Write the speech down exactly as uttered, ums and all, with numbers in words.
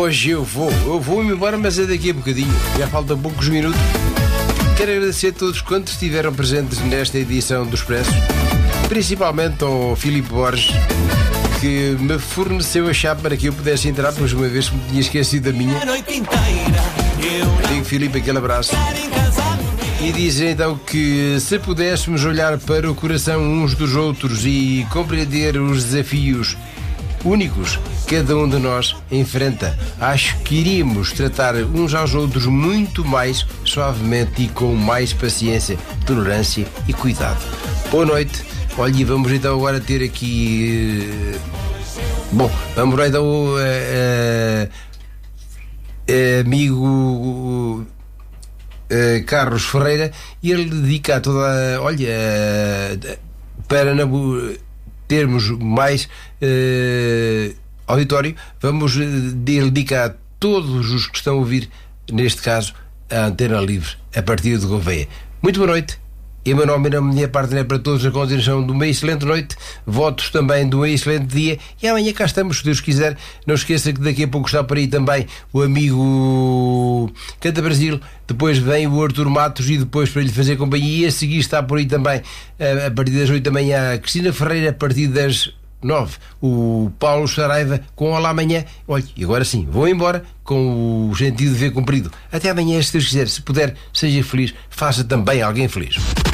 hoje eu vou, eu vou-me embora, mas é daqui a bocadinho, já faltam poucos minutos. Quero agradecer a todos quantos estiveram presentes nesta edição do Expresso, principalmente ao Filipe Borges, que me forneceu a chave para que eu pudesse entrar, pois uma vez me tinha esquecido da minha. Digo, Filipe, aquele abraço. E dizem então que se pudéssemos olhar para o coração uns dos outros e compreender os desafios únicos que cada um de nós enfrenta, acho que iríamos tratar uns aos outros muito mais suavemente e com mais paciência, tolerância e cuidado. Boa noite. Olha, e vamos então agora ter aqui... Bom, vamos lá então... Uh, uh, uh, amigo... Uh, Carlos Ferreira, e ele dedica a toda a, olha, uh, para uh, termos mais uh, auditório, vamos uh, dedicar a todos os que estão a ouvir, neste caso, a Antena Livre, a partir de Gouveia. Muito boa noite. E meu nome e na minha parte é para todos a continuação de uma excelente noite, votos também de um excelente dia, e amanhã cá estamos, se Deus quiser. Não esqueça que daqui a pouco está por aí também o amigo Canta Brasil, depois vem o Artur Matos e depois para lhe fazer companhia, e a seguir está por aí também a partir das oito da manhã a Cristina Ferreira, a partir das nove o Paulo Saraiva com Olá Amanhã. Olha, e agora sim, vou embora com o sentido de ver cumprido. Até amanhã, se Deus quiser. Se puder, seja feliz, faça também alguém feliz.